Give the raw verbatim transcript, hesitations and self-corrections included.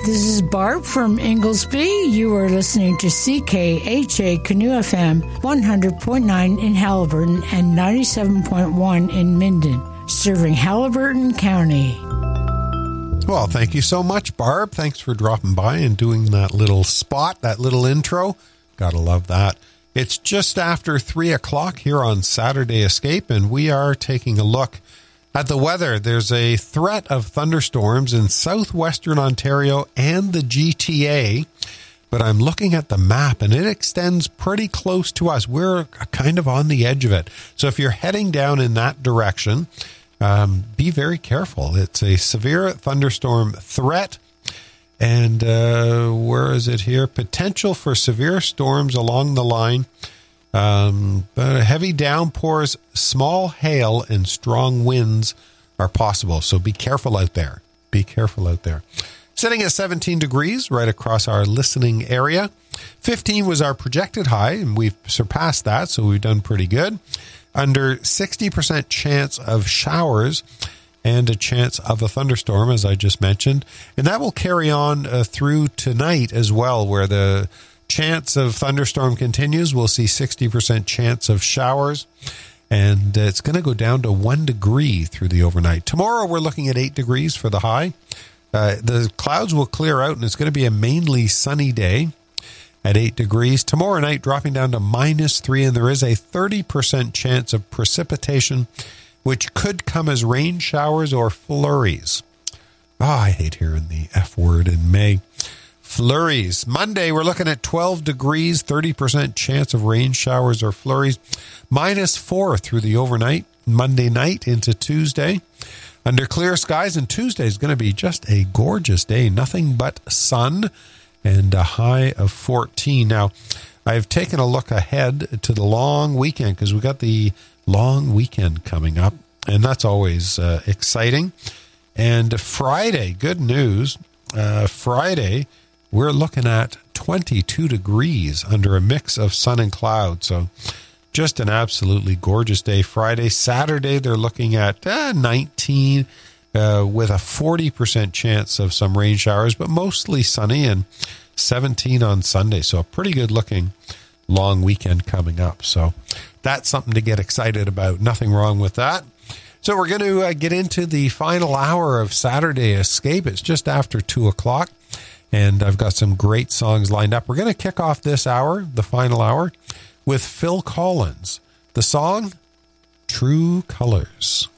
This is Barb from Inglesby. You are listening to C K H A Canoe F M one hundred point nine in Haliburton and ninety-seven point one in Minden, serving Haliburton County. Well, thank you so much, Barb. Thanks for dropping by and doing that little spot, that little intro. Gotta love that. It's just after three o'clock here on Saturday Escape, and we are taking a look at the weather. There's a threat of thunderstorms in southwestern Ontario and the G T A, but I'm looking at the map and it extends pretty close to us. We're kind of on the edge of it. So if you're heading down in that direction, um, be very careful. It's a severe thunderstorm threat. And uh, where is it here? Potential for severe storms along the line. Um, but heavy downpours, small hail, and strong winds are possible. So be careful out there. Be careful out there. Sitting at seventeen degrees right across our listening area. fifteen was our projected high, and we've surpassed that, so we've done pretty good. Under sixty percent chance of showers and a chance of a thunderstorm, as I just mentioned. And that will carry on uh, through tonight as well, where the chance of thunderstorm continues. We'll see sixty percent chance of showers, and it's going to go down to one degree through the overnight. Tomorrow, we're looking at eight degrees for the high. Uh, the clouds will clear out, and it's going to be a mainly sunny day at eight degrees. Tomorrow night, dropping down to minus three, and there is a thirty percent chance of precipitation, which could come as rain showers or flurries. Oh, I hate hearing the F word in May. Flurries. Monday, we're looking at twelve degrees, thirty percent chance of rain showers or flurries. Minus four through the overnight, Monday night into Tuesday. Under clear skies, and Tuesday is going to be just a gorgeous day. Nothing but sun and a high of fourteen. Now, I've taken a look ahead to the long weekend because we've got the long weekend coming up, and that's always uh, exciting. And Friday, good news, uh, Friday, we're looking at twenty-two degrees under a mix of sun and cloud. So just an absolutely gorgeous day Friday. Saturday, they're looking at uh, nineteen uh, with a forty percent chance of some rain showers, but mostly sunny, and seventeen on Sunday. So a pretty good looking long weekend coming up. So that's something to get excited about. Nothing wrong with that. So we're going to uh, get into the final hour of Saturday Escape. It's just after two o'clock. And I've got some great songs lined up. We're going to kick off this hour, the final hour, with Phil Collins. The song, True Colors.